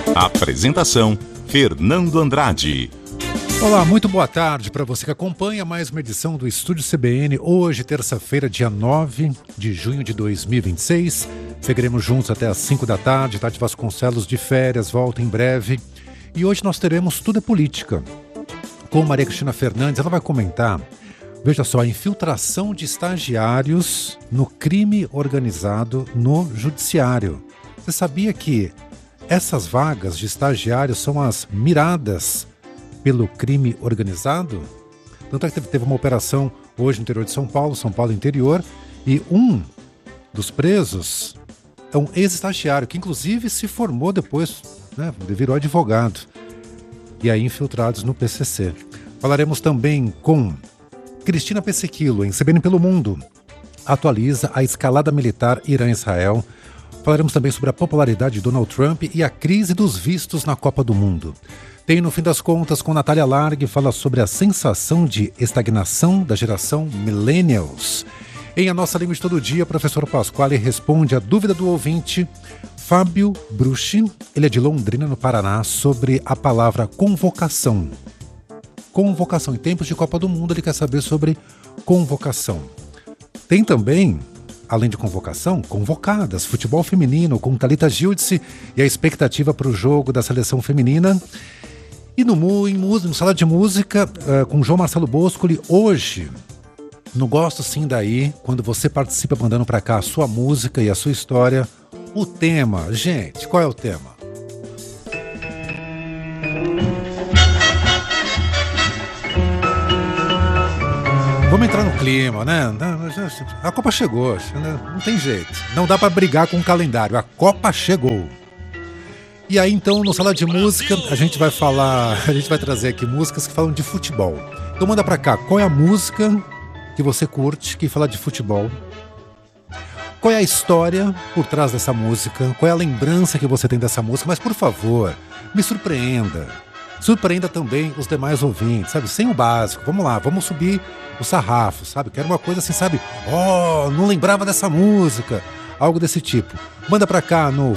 Apresentação: Fernando Andrade. Olá, muito boa tarde para você que acompanha mais uma edição do Estúdio CBN. Hoje, terça-feira, dia 9 de junho de 2026. Seguiremos juntos até às 5 da tarde. Tati Vasconcelos de férias, volta em breve. E hoje nós teremos Tudo é Política com Maria Cristina Fernandes. Ela vai comentar, veja só, a infiltração de estagiários no crime organizado no judiciário. Você sabia que essas vagas de estagiários são as miradas pelo crime organizado? Tanto é que teve uma operação hoje no interior de São Paulo interior, e um dos presos é um ex-estagiário, que inclusive se formou depois, né, virou advogado, e aí infiltrados no PCC. Falaremos também com Cristina Pessequilo, em CBN Pelo Mundo, atualiza a escalada militar Irã-Israel. Falaremos também sobre a popularidade de Donald Trump e a crise dos vistos na Copa do Mundo. Tem No Fim das Contas com Natália Largue, fala sobre a sensação de estagnação da geração Millennials. Em A Nossa Língua de Todo Dia, professor Pasquale responde a dúvida do ouvinte Fábio Bruchi, ele é de Londrina, no Paraná, sobre a palavra convocação. Convocação. Em tempos de Copa do Mundo, ele quer saber sobre convocação. Tem também, além de convocação, convocadas. Futebol feminino com Thalita Gildice e a expectativa para o jogo da seleção feminina. E no Sala de Música, com João Marcelo Boscoli, hoje, no Gosto Sim Daí, quando você participa mandando para cá a sua música e a sua história, o tema, gente, qual é o tema? Vamos entrar no clima, né? A Copa chegou, não tem jeito. Não dá para brigar com o calendário, a Copa chegou. E aí, então, no Sala de Música, a gente vai trazer aqui músicas que falam de futebol. Então manda pra cá, qual é a música que você curte, que fala de futebol? Qual é a história por trás dessa música? Qual é a lembrança que você tem dessa música? Mas, por favor, me surpreenda. Surpreenda também os demais ouvintes, sabe? Sem o básico. Vamos lá, vamos subir o sarrafo, sabe? Quero uma coisa assim, sabe? Não lembrava dessa música. Algo desse tipo. Manda pra cá no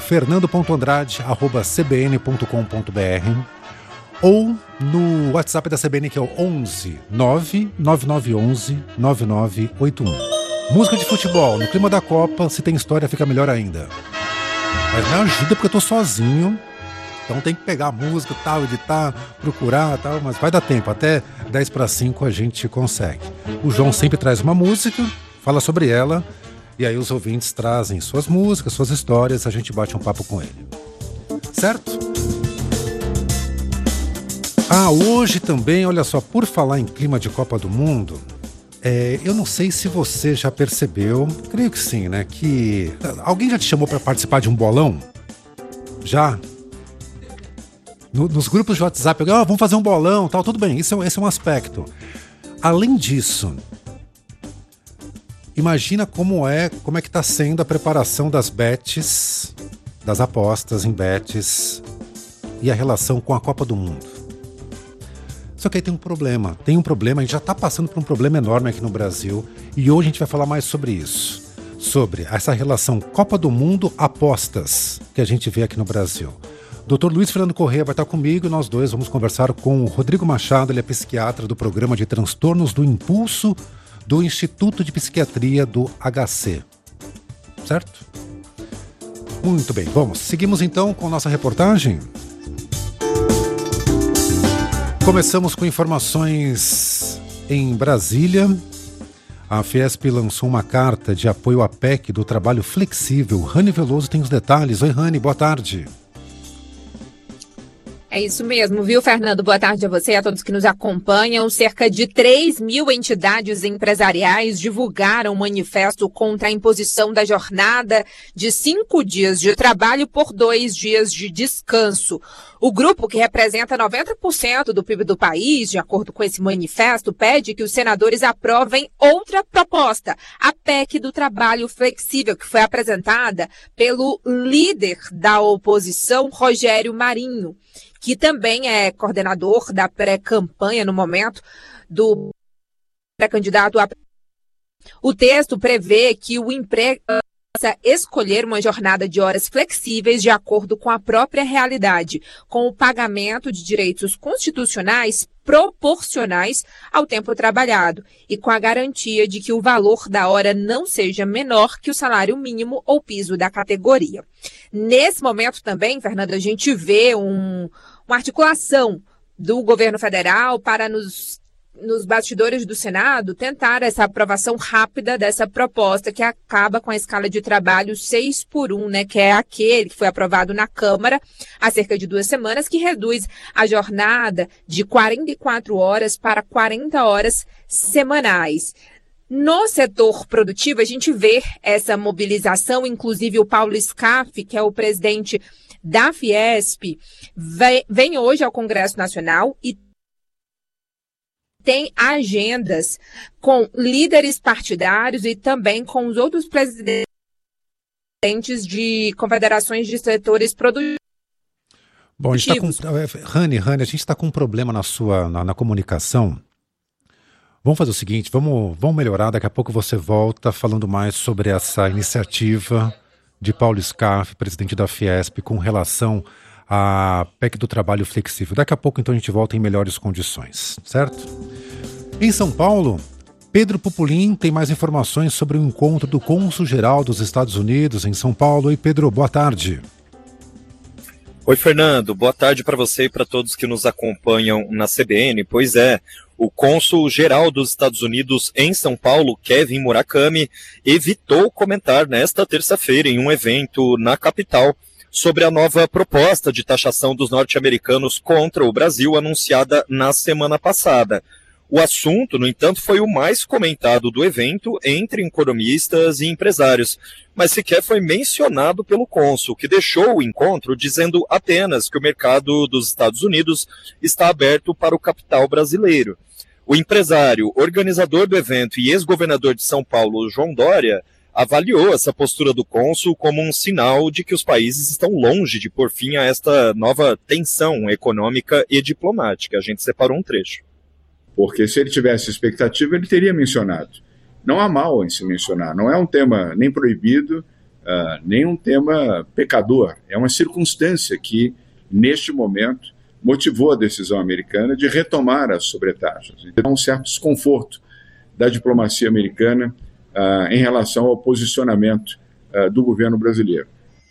fernando.andrade@cbn.com.br ou no WhatsApp da CBN, que é o 11 99911 9981. Música de futebol, no clima da Copa, se tem história fica melhor ainda. Mas me ajuda porque eu tô sozinho, então tem que pegar a música, tal, editar, procurar, tal, mas vai dar tempo, até 10 para 5 a gente consegue. O João sempre traz uma música, fala sobre ela, e aí os ouvintes trazem suas músicas, suas histórias, a gente bate um papo com ele. Certo? Hoje também, olha só, por falar em clima de Copa do Mundo, eu não sei se você já percebeu, creio que sim, né, que alguém já te chamou para participar de um bolão? Já? Nos grupos de WhatsApp, vamos fazer um bolão, tal, tudo bem, esse é um aspecto. Além disso, imagina como é que está sendo a preparação das bets, das apostas em bets e a relação com a Copa do Mundo. Só que aí tem um problema, a gente já está passando por um problema enorme aqui no Brasil e hoje a gente vai falar mais sobre isso, sobre essa relação Copa do Mundo apostas que a gente vê aqui no Brasil. Dr. Luiz Fernando Corrêa vai estar comigo e nós dois vamos conversar com o Rodrigo Machado, ele é psiquiatra do Programa de Transtornos do Impulso do Instituto de Psiquiatria do HC. Certo? Muito bem, seguimos então com nossa reportagem. Começamos com informações em Brasília. A Fiesp lançou uma carta de apoio à PEC do trabalho flexível. Rani Veloso tem os detalhes. Oi, Rani, boa tarde. É isso mesmo, viu, Fernando? Boa tarde a você e a todos que nos acompanham. Cerca de 3.000 entidades empresariais divulgaram um manifesto contra a imposição da jornada de 5 dias de trabalho por 2 dias de descanso. O grupo, que representa 90% do PIB do país, de acordo com esse manifesto, pede que os senadores aprovem outra proposta, a PEC do trabalho flexível, que foi apresentada pelo líder da oposição, Rogério Marinho, que também é coordenador da pré-campanha no momento do pré-candidato a... O texto prevê que o emprego possa escolher uma jornada de horas flexíveis de acordo com a própria realidade, com o pagamento de direitos constitucionais proporcionais ao tempo trabalhado e com a garantia de que o valor da hora não seja menor que o salário mínimo ou piso da categoria. Nesse momento também, Fernanda, a gente vê uma articulação do governo federal para nos bastidores do Senado, tentar essa aprovação rápida dessa proposta que acaba com a escala de trabalho 6x1, né, que é aquele que foi aprovado na Câmara há cerca de 2 semanas, que reduz a jornada de 44 horas para 40 horas semanais. No setor produtivo, a gente vê essa mobilização, inclusive o Paulo Scaff, que é o presidente da Fiesp, vem hoje ao Congresso Nacional e tem agendas com líderes partidários e também com os outros presidentes de confederações de setores produtivos. Bom, a gente Rani, a gente está com um problema na comunicação. Vamos fazer o seguinte, vamos melhorar, daqui a pouco você volta falando mais sobre essa iniciativa de Paulo Scaff, presidente da Fiesp, com relação a PEC do trabalho flexível. Daqui a pouco, então, a gente volta em melhores condições, certo? Em São Paulo, Pedro Pupolin tem mais informações sobre o encontro do Cônsul-Geral dos Estados Unidos em São Paulo. Oi, Pedro, boa tarde. Oi, Fernando, boa tarde para você e para todos que nos acompanham na CBN. Pois é, o Cônsul-Geral dos Estados Unidos em São Paulo, Kevin Murakami, evitou comentar nesta terça-feira em um evento na capital sobre a nova proposta de taxação dos norte-americanos contra o Brasil, anunciada na semana passada. O assunto, no entanto, foi o mais comentado do evento entre economistas e empresários, mas sequer foi mencionado pelo cônsul, que deixou o encontro dizendo apenas que o mercado dos Estados Unidos está aberto para o capital brasileiro. O empresário, organizador do evento e ex-governador de São Paulo, João Dória, avaliou essa postura do cônsul como um sinal de que os países estão longe de pôr fim a esta nova tensão econômica e diplomática. A gente separou um trecho. Porque se ele tivesse expectativa, ele teria mencionado. Não há mal em se mencionar, não é um tema nem proibido, nem um tema pecador. É uma circunstância que, neste momento, motivou a decisão americana de retomar as sobretaxas. Então, há um certo desconforto da diplomacia americana em relação ao posicionamento do governo brasileiro.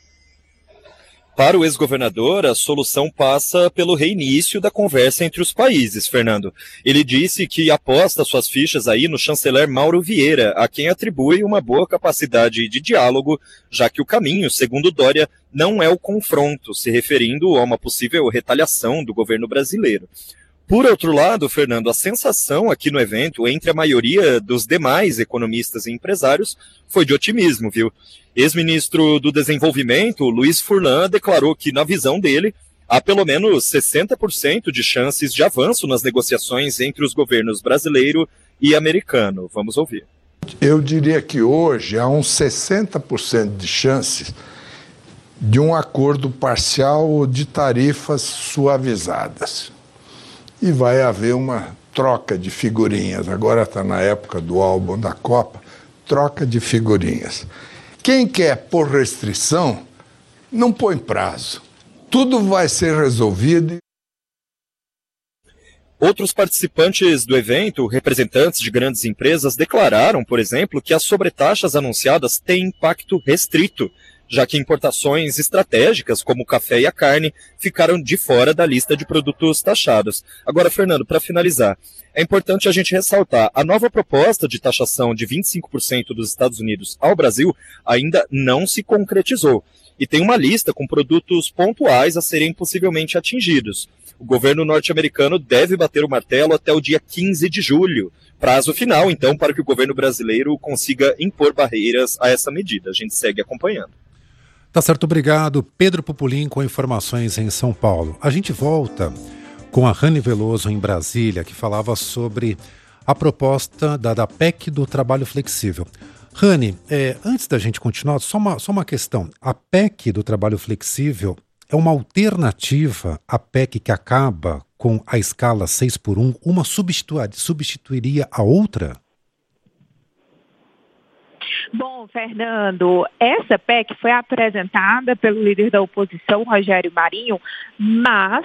Para o ex-governador, a solução passa pelo reinício da conversa entre os países, Fernando. Ele disse que aposta suas fichas aí no chanceler Mauro Vieira, a quem atribui uma boa capacidade de diálogo, já que o caminho, segundo Dória, não é o confronto, se referindo a uma possível retaliação do governo brasileiro. Por outro lado, Fernando, a sensação aqui no evento, entre a maioria dos demais economistas e empresários, foi de otimismo, viu? Ex-ministro do Desenvolvimento, Luiz Furlan, declarou que, na visão dele, há pelo menos 60% de chances de avanço nas negociações entre os governos brasileiro e americano. Vamos ouvir. Eu diria que hoje há uns 60% de chances de um acordo parcial de tarifas suavizadas. E vai haver uma troca de figurinhas. Agora está na época do álbum da Copa, troca de figurinhas. Quem quer pôr restrição, não põe prazo. Tudo vai ser resolvido. Outros participantes do evento, representantes de grandes empresas, declararam, por exemplo, que as sobretaxas anunciadas têm impacto restrito, já que importações estratégicas, como o café e a carne, ficaram de fora da lista de produtos taxados. Agora, Fernando, para finalizar, é importante a gente ressaltar, a nova proposta de taxação de 25% dos Estados Unidos ao Brasil ainda não se concretizou, e tem uma lista com produtos pontuais a serem possivelmente atingidos. O governo norte-americano deve bater o martelo até o dia 15 de julho, prazo final, então, para que o governo brasileiro consiga impor barreiras a essa medida. A gente segue acompanhando. Tá certo, obrigado. Pedro Pupolin com informações em São Paulo. A gente volta com a Rani Veloso em Brasília, que falava sobre a proposta da PEC do trabalho flexível. Rani, antes da gente continuar, só uma questão. A PEC do trabalho flexível é uma alternativa à PEC que acaba com a escala 6x1? Uma substituiria a outra? Bom, Fernando, essa PEC foi apresentada pelo líder da oposição, Rogério Marinho, mas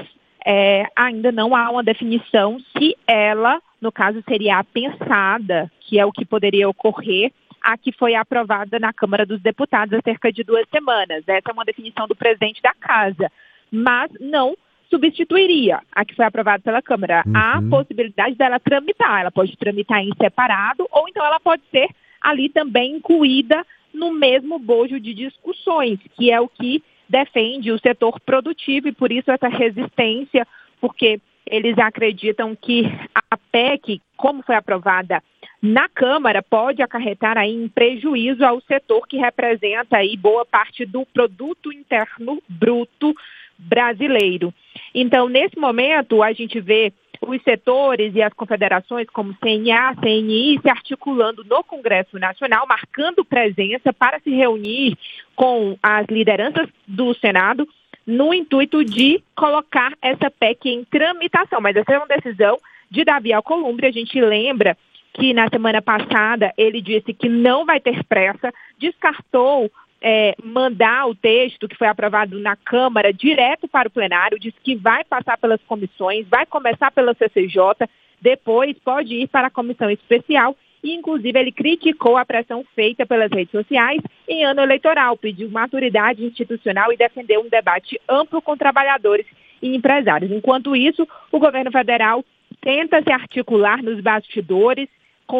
ainda não há uma definição se ela, no caso, seria apensada, que é o que poderia ocorrer, a que foi aprovada na Câmara dos Deputados há cerca de 2 semanas. Essa é uma definição do presidente da Casa, mas não substituiria a que foi aprovada pela Câmara. Há possibilidade dela tramitar, ela pode tramitar em separado, ou então ela pode ser ali também incluída no mesmo bojo de discussões, que é o que defende o setor produtivo, e por isso essa resistência, porque eles acreditam que a PEC, como foi aprovada na Câmara, pode acarretar aí um prejuízo ao setor que representa aí boa parte do produto interno bruto brasileiro. Então, nesse momento, a gente vê os setores e as confederações como CNA, CNI se articulando no Congresso Nacional, marcando presença para se reunir com as lideranças do Senado no intuito de colocar essa PEC em tramitação. Mas essa é uma decisão de Davi Alcolumbre. A gente lembra que na semana passada ele disse que não vai ter pressa, descartou mandar o texto que foi aprovado na Câmara direto para o plenário, diz que vai passar pelas comissões, vai começar pela CCJ, depois pode ir para a comissão especial e, inclusive, ele criticou a pressão feita pelas redes sociais em ano eleitoral, pediu maturidade institucional e defendeu um debate amplo com trabalhadores e empresários. Enquanto isso, o governo federal tenta se articular nos bastidores,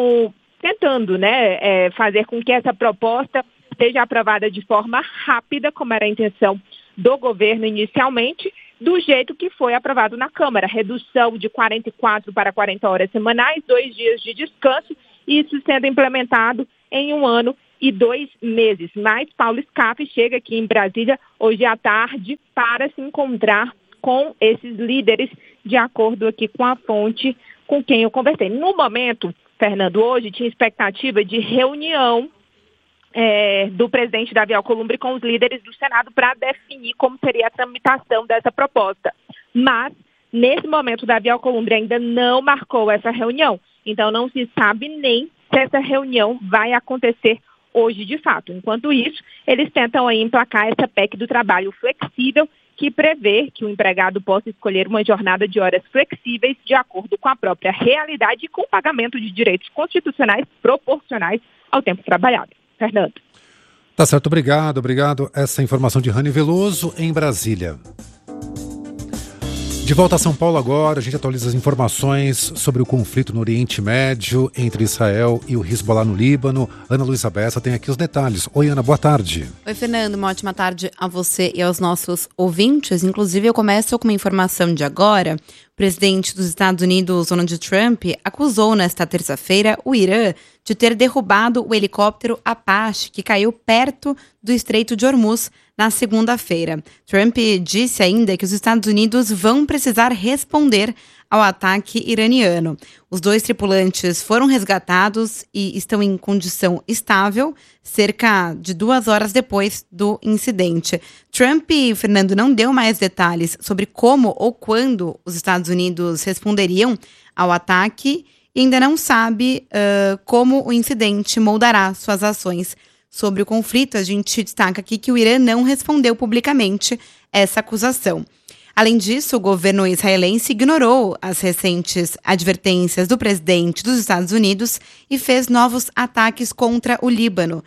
tentando fazer com que essa proposta seja aprovada de forma rápida, como era a intenção do governo inicialmente, do jeito que foi aprovado na Câmara. Redução de 44 para 40 horas semanais, 2 dias de descanso, isso sendo implementado em 1 ano e 2 meses. Mas Paulo Scaff chega aqui em Brasília hoje à tarde para se encontrar com esses líderes, de acordo aqui com a fonte com quem eu conversei. No momento, Fernando, hoje tinha expectativa de reunião do presidente Davi Alcolumbre com os líderes do Senado para definir como seria a tramitação dessa proposta. Mas, nesse momento, Davi Alcolumbre ainda não marcou essa reunião. Então, não se sabe nem se essa reunião vai acontecer hoje de fato. Enquanto isso, eles tentam aí emplacar essa PEC do trabalho flexível, que prevê que o empregado possa escolher uma jornada de horas flexíveis de acordo com a própria realidade e com o pagamento de direitos constitucionais proporcionais ao tempo trabalhado. Fernando. Tá certo, obrigado. Essa informação de Rani Veloso em Brasília. De volta a São Paulo agora, a gente atualiza as informações sobre o conflito no Oriente Médio entre Israel e o Hezbollah no Líbano. Ana Luísa Bessa tem aqui os detalhes. Oi, Ana, boa tarde. Oi, Fernando, uma ótima tarde a você e aos nossos ouvintes. Inclusive, eu começo com uma informação de agora. O presidente dos Estados Unidos, Donald Trump, acusou nesta terça-feira o Irã de ter derrubado o helicóptero Apache, que caiu perto do Estreito de Hormuz na segunda-feira. Trump disse ainda que os Estados Unidos vão precisar responder ao ataque iraniano. Os 2 tripulantes foram resgatados e estão em condição estável cerca de 2 horas depois do incidente. Trump, Fernando, não deu mais detalhes sobre como ou quando os Estados Unidos responderiam ao ataque e ainda não sabe como o incidente moldará suas ações sobre o conflito. A gente destaca aqui que o Irã não respondeu publicamente essa acusação. Além disso, o governo israelense ignorou as recentes advertências do presidente dos Estados Unidos e fez novos ataques contra o Líbano.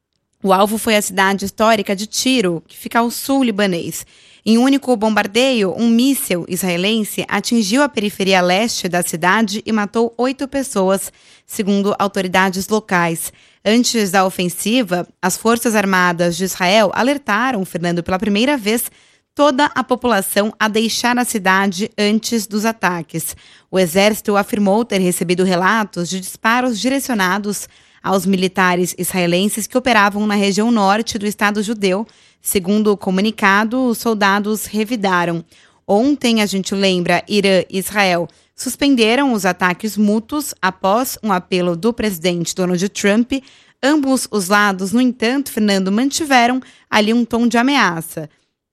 O alvo foi a cidade histórica de Tiro, que fica ao sul libanês. Em um único bombardeio, um míssil israelense atingiu a periferia leste da cidade e matou 8 pessoas, segundo autoridades locais. Antes da ofensiva, as Forças Armadas de Israel alertaram, Fernando, pela primeira vez, toda a população a deixar a cidade antes dos ataques. O exército afirmou ter recebido relatos de disparos direcionados aos militares israelenses que operavam na região norte do Estado judeu. Segundo o comunicado, os soldados revidaram. Ontem, a gente lembra, Irã e Israel suspenderam os ataques mútuos após um apelo do presidente Donald Trump. Ambos os lados, no entanto, Fernando, mantiveram ali um tom de ameaça.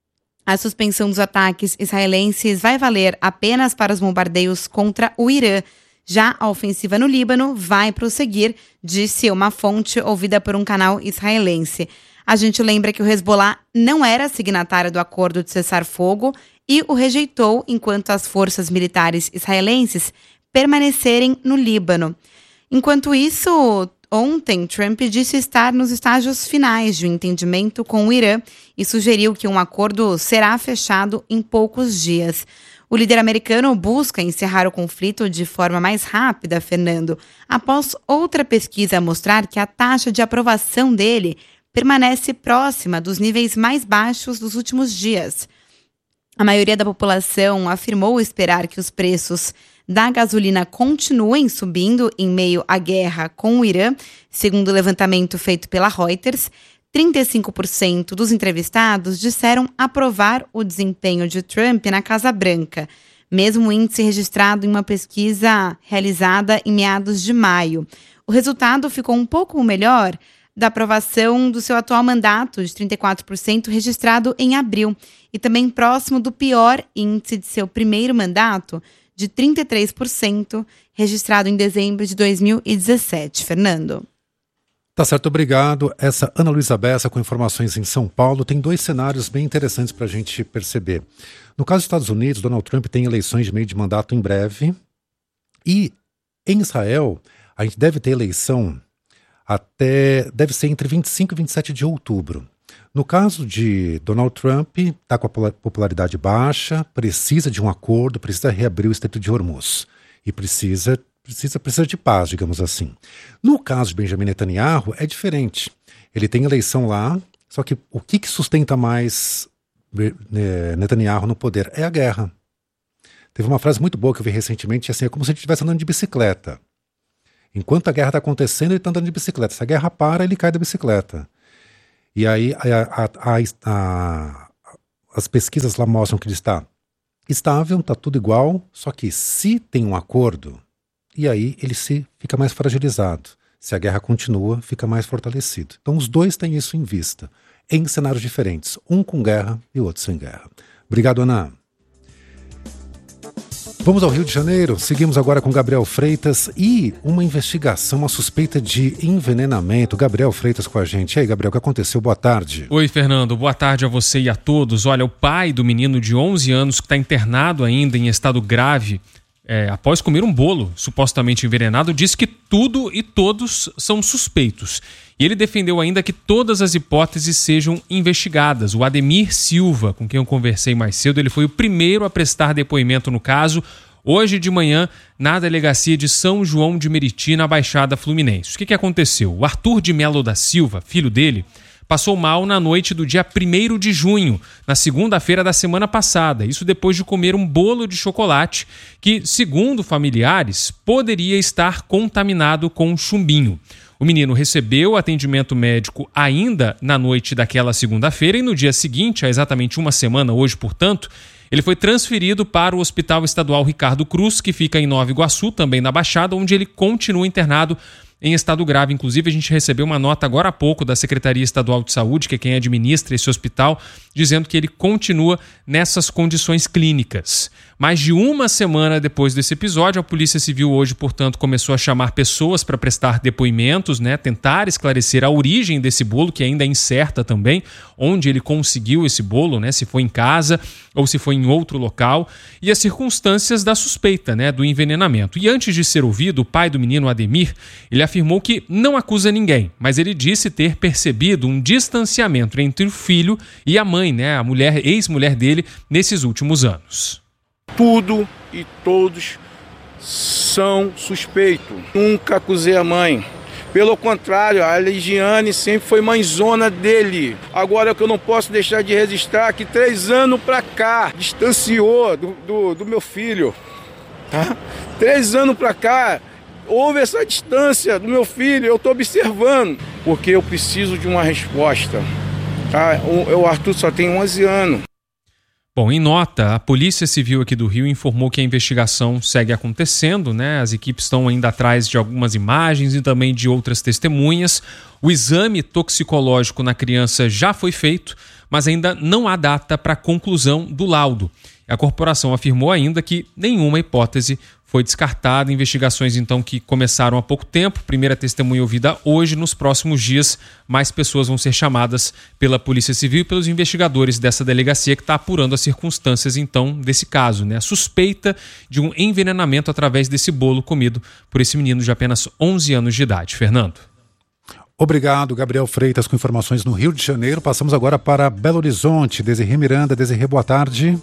A suspensão dos ataques israelenses vai valer apenas para os bombardeios contra o Irã. Já a ofensiva no Líbano vai prosseguir, disse uma fonte ouvida por um canal israelense. A gente lembra que o Hezbollah não era signatário do acordo de cessar-fogo e o rejeitou enquanto as forças militares israelenses permanecerem no Líbano. Enquanto isso, ontem, Trump disse estar nos estágios finais de um entendimento com o Irã e sugeriu que um acordo será fechado em poucos dias. O líder americano busca encerrar o conflito de forma mais rápida, Fernando, após outra pesquisa mostrar que a taxa de aprovação dele permanece próxima dos níveis mais baixos dos últimos dias. A maioria da população afirmou esperar que os preços da gasolina continuem subindo em meio à guerra com o Irã, segundo o levantamento feito pela Reuters. 35% dos entrevistados disseram aprovar o desempenho de Trump na Casa Branca, mesmo o índice registrado em uma pesquisa realizada em meados de maio. O resultado ficou um pouco melhor da aprovação do seu atual mandato, de 34%, registrado em abril, e também próximo do pior índice de seu primeiro mandato, de 33%, registrado em dezembro de 2017. Fernando. Tá certo, obrigado. Essa Ana Luísa Bessa com informações em São Paulo tem dois cenários bem interessantes para a gente perceber. No caso dos Estados Unidos, Donald Trump tem eleições de meio de mandato em breve e em Israel a gente deve ter eleição deve ser entre 25 e 27 de outubro. No caso de Donald Trump, está com a popularidade baixa, precisa de um acordo, precisa reabrir o Estreito de Hormuz e precisa de paz, digamos assim. No caso de Benjamin Netanyahu, é diferente. Ele tem eleição lá, só que o que sustenta mais Netanyahu no poder é a guerra. Teve uma frase muito boa que eu vi recentemente, assim, é como se ele estivesse andando de bicicleta. Enquanto a guerra está acontecendo, ele está andando de bicicleta. Se a guerra para, ele cai da bicicleta. E aí as pesquisas lá mostram que ele está estável, está tudo igual, só que se tem um acordo, e aí ele fica mais fragilizado. Se a guerra continua, fica mais fortalecido. Então os dois têm isso em vista, em cenários diferentes, um com guerra e o outro sem guerra. Obrigado, Ana. Vamos ao Rio de Janeiro, seguimos agora com Gabriel Freitas e uma investigação, uma suspeita de envenenamento. Gabriel Freitas com a gente. E aí, Gabriel, o que aconteceu? Boa tarde. Oi, Fernando. Boa tarde a você e a todos. Olha, o pai do menino de 11 anos que está internado ainda em estado grave, após comer um bolo supostamente envenenado, disse que tudo e todos são suspeitos. E ele defendeu ainda que todas as hipóteses sejam investigadas. O Ademir Silva, com quem eu conversei mais cedo, ele foi o primeiro a prestar depoimento no caso, hoje de manhã, na delegacia de São João de Meriti, na Baixada Fluminense. O que aconteceu? O Arthur de Melo da Silva, filho dele, passou mal na noite do dia 1º de junho, na segunda-feira da semana passada. Isso depois de comer um bolo de chocolate que, segundo familiares, poderia estar contaminado com chumbinho. O menino recebeu atendimento médico ainda na noite daquela segunda-feira e no dia seguinte, há exatamente uma semana hoje, portanto, ele foi transferido para o Hospital Estadual Ricardo Cruz, que fica em Nova Iguaçu, também na Baixada, onde ele continua internado em estado grave. Inclusive, a gente recebeu uma nota agora há pouco da Secretaria Estadual de Saúde, que é quem administra esse hospital, dizendo que ele continua nessas condições clínicas. Mais de uma semana depois desse episódio, a Polícia Civil hoje, portanto, começou a chamar pessoas para prestar depoimentos, tentar esclarecer a origem desse bolo, que ainda é incerta também, onde ele conseguiu esse bolo, se foi em casa ou se foi em outro local, e as circunstâncias da suspeita, do envenenamento. E antes de ser ouvido, o pai do menino, Ademir, ele afirmou que não acusa ninguém, mas ele disse ter percebido um distanciamento entre o filho e a mãe, a mulher, ex-mulher dele, nesses últimos anos. Tudo e todos são suspeitos. Nunca acusei a mãe. Pelo contrário, a Ligiane sempre foi mãezona dele. Agora, o que eu não posso deixar de registrar que 3 anos pra cá distanciou do meu filho. Tá? 3 anos pra cá houve essa distância do meu filho. Eu estou observando, porque eu preciso de uma resposta. Tá? O Arthur só tem 11 anos. Bom, em nota, a Polícia Civil aqui do Rio informou que a investigação segue acontecendo, As equipes estão ainda atrás de algumas imagens e também de outras testemunhas. O exame toxicológico na criança já foi feito, mas ainda não há data para a conclusão do laudo. A corporação afirmou ainda que nenhuma hipótese foi descartada. Investigações, então, que começaram há pouco tempo. Primeira testemunha ouvida hoje. Nos próximos dias, mais pessoas vão ser chamadas pela Polícia Civil e pelos investigadores dessa delegacia que está apurando as circunstâncias, então, desse caso, né? A suspeita de um envenenamento através desse bolo comido por esse menino de apenas 11 anos de idade. Fernando. Obrigado, Gabriel Freitas, com informações no Rio de Janeiro. Passamos agora para Belo Horizonte. Desirê Miranda. Desirê, boa tarde.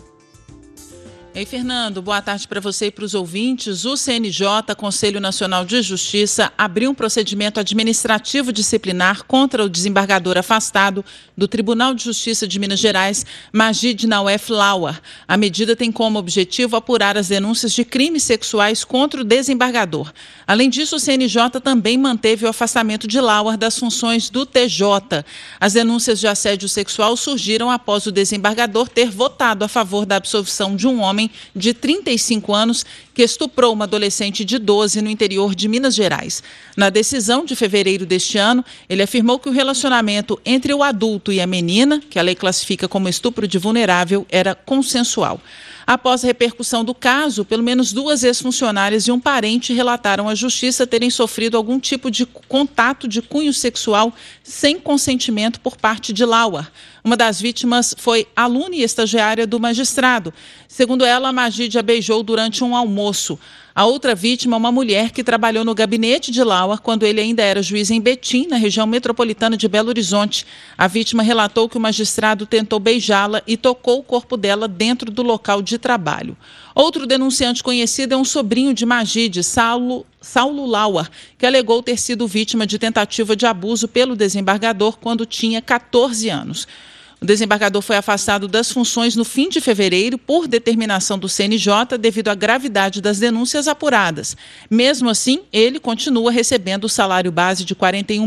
Ei, Fernando, boa tarde para você e para os ouvintes. O CNJ, Conselho Nacional de Justiça, abriu um procedimento administrativo disciplinar contra o desembargador afastado do Tribunal de Justiça de Minas Gerais, Magid Nawef Lauer. A medida tem como objetivo apurar as denúncias de crimes sexuais contra o desembargador. Além disso, o CNJ também manteve o afastamento de Lauer das funções do TJ. As denúncias de assédio sexual surgiram após o desembargador ter votado a favor da absolvição de um homem de 35 anos que estuprou uma adolescente de 12 no interior de Minas Gerais. Na decisão de fevereiro deste ano, ele afirmou que o relacionamento entre o adulto e a menina, que a lei classifica como estupro de vulnerável, era consensual. Após a repercussão do caso, pelo menos 2 ex-funcionárias e um parente relataram à Justiça terem sofrido algum tipo de contato de cunho sexual sem consentimento por parte de Lauer. Uma das vítimas foi aluna e estagiária do magistrado. Segundo ela, Magid a beijou durante um almoço. A outra vítima, uma mulher que trabalhou no gabinete de Lauer quando ele ainda era juiz em Betim, na região metropolitana de Belo Horizonte. A vítima relatou que o magistrado tentou beijá-la e tocou o corpo dela dentro do local de trabalho. Outro denunciante conhecido é um sobrinho de Magid, Saulo Lauer, que alegou ter sido vítima de tentativa de abuso pelo desembargador quando tinha 14 anos. O desembargador foi afastado das funções no fim de fevereiro por determinação do CNJ devido à gravidade das denúncias apuradas. Mesmo assim, ele continua recebendo o salário base de R$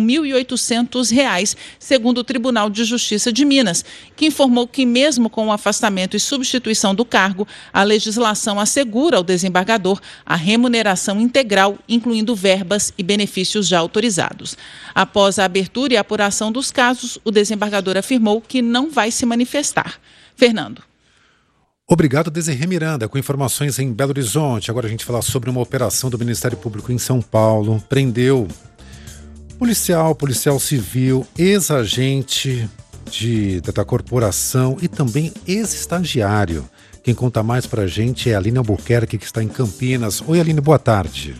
41.800, segundo o Tribunal de Justiça de Minas, que informou que mesmo com o afastamento e substituição do cargo, a legislação assegura ao desembargador a remuneração integral, incluindo verbas e benefícios já autorizados. Após a abertura e apuração dos casos, o desembargador afirmou que não vai se manifestar. Fernando. Obrigado, Desirê Miranda, com informações em Belo Horizonte. Agora a gente fala sobre uma operação do Ministério Público em São Paulo. Prendeu policial civil, ex-agente da corporação e também ex-estagiário. Quem conta mais pra gente é a Aline Albuquerque, que está em Campinas. Oi, Aline, boa tarde.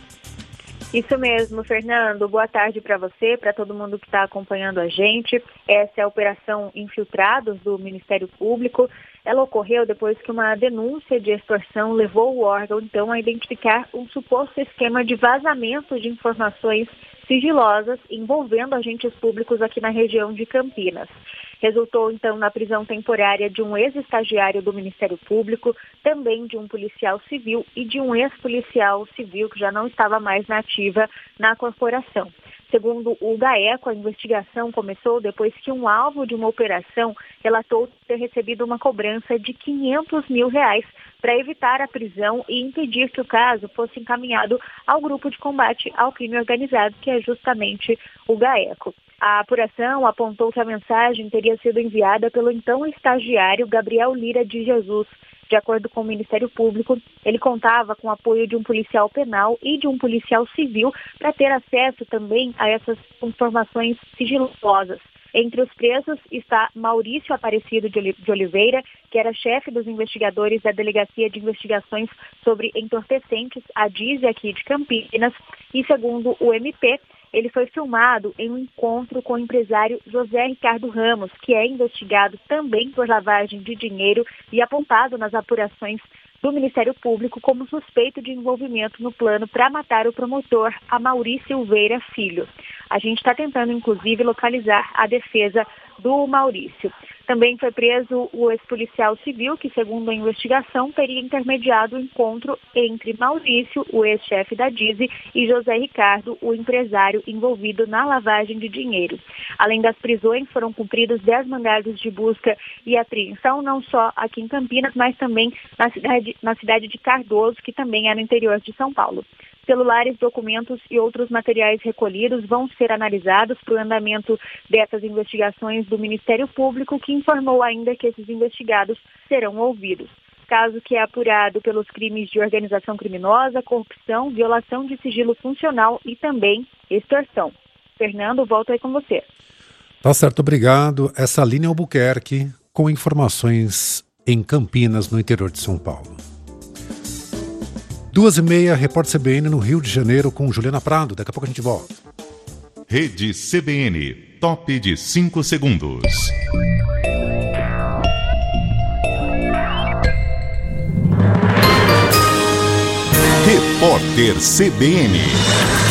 Isso mesmo, Fernando. Boa tarde para você, para todo mundo que está acompanhando a gente. Essa é a Operação Infiltrados do Ministério Público. Ela ocorreu depois que uma denúncia de extorsão levou o órgão, então, a identificar um suposto esquema de vazamento de informações sigilosas envolvendo agentes públicos aqui na região de Campinas. Resultou, então, na prisão temporária de um ex-estagiário do Ministério Público, também de um policial civil e de um ex-policial civil que já não estava mais na ativa na corporação. Segundo o GAECO, a investigação começou depois que um alvo de uma operação relatou ter recebido uma cobrança de R$500 mil para evitar a prisão e impedir que o caso fosse encaminhado ao Grupo de Combate ao Crime Organizado, que é justamente o GAECO. A apuração apontou que a mensagem teria sido enviada pelo então estagiário Gabriel Lira de Jesus. De acordo com o Ministério Público, ele contava com o apoio de um policial penal e de um policial civil para ter acesso também a essas informações sigilosas. Entre os presos está Maurício Aparecido de Oliveira, que era chefe dos investigadores da Delegacia de Investigações sobre Entorpecentes, a DISE aqui de Campinas, e segundo o MP, ele foi filmado em um encontro com o empresário José Ricardo Ramos, que é investigado também por lavagem de dinheiro e apontado nas apurações do Ministério Público como suspeito de envolvimento no plano para matar o promotor Amaury Silveira Filho. A gente está tentando, inclusive, localizar a defesa do Maurício. Também foi preso o ex-policial civil, que, segundo a investigação, teria intermediado o encontro entre Maurício, o ex-chefe da DISE, e José Ricardo, o empresário envolvido na lavagem de dinheiro. Além das prisões, foram cumpridos 10 mandados de busca e apreensão, não só aqui em Campinas, mas também na cidade de Cardoso, que também é no interior de São Paulo. Celulares, documentos e outros materiais recolhidos vão ser analisados para o andamento dessas investigações do Ministério Público, que informou ainda que esses investigados serão ouvidos. Caso que é apurado pelos crimes de organização criminosa, corrupção, violação de sigilo funcional e também extorsão. Fernando, volto aí com você. Tá certo, obrigado. Essa Aline Albuquerque com informações em Campinas, no interior de São Paulo. 2h30, Repórter CBN no Rio de Janeiro com Juliana Prado. Daqui a pouco a gente volta. Rede CBN, top de 5 segundos. Repórter CBN.